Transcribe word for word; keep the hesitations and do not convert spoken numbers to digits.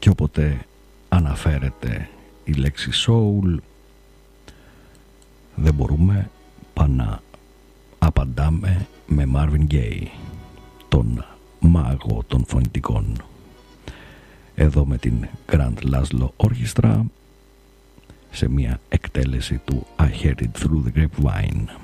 και όποτε αναφέρεται η λέξη soul δεν μπορούμε πάνω να απαντάμε με Marvin Gaye, τον μάγο των φωνητικών, εδώ με την Grand Laszlo Orchestra σε μια εκτέλεση του I Heard It Through the Grapevine.